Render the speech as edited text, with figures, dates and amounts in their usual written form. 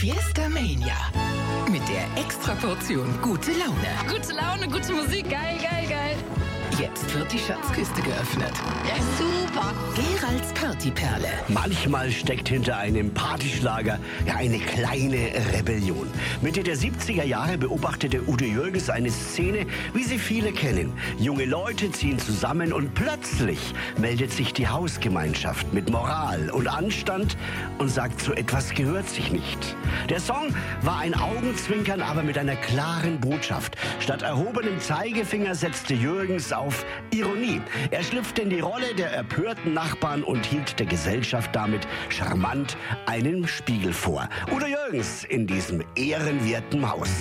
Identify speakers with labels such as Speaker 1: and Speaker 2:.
Speaker 1: Fiesta Mania. Mit der Extraportion gute Laune.
Speaker 2: Gute Laune, gute Musik, geil, geil, geil.
Speaker 1: Jetzt wird die Schatzkiste geöffnet.
Speaker 2: Ja, super.
Speaker 1: Geralds Partyperle.
Speaker 3: Manchmal steckt hinter einem Partyschlager ja eine kleine Rebellion. Mitte der 70er Jahre beobachtete Udo Jürgens eine Szene, wie sie viele kennen. Junge Leute ziehen zusammen und plötzlich meldet sich die Hausgemeinschaft mit Moral und Anstand und sagt, so etwas gehört sich nicht. Der Song war ein Augenzwinkern, aber mit einer klaren Botschaft. Statt erhobenem Zeigefinger setzte Jürgens auf Ironie. Er schlüpfte in die Rolle der empörten Nachbarn und hielt der Gesellschaft damit charmant einen Spiegel vor. Udo Jürgens in diesem ehrenwerten Haus.